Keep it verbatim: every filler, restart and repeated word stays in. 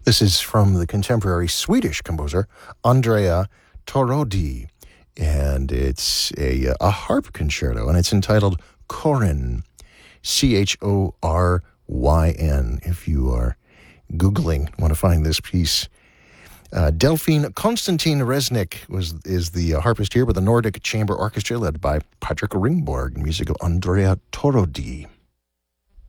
This is from the contemporary Swedish composer Andrea Torodi, and it's a, a harp concerto, and it's entitled Chorin, C H O R Y N, if you are Googling, want to find this piece. Uh, Delphine Konstantin Resnick was is the uh, harpist here with the Nordic Chamber Orchestra led by Patrick Ringborg, music of Andrea Torodi.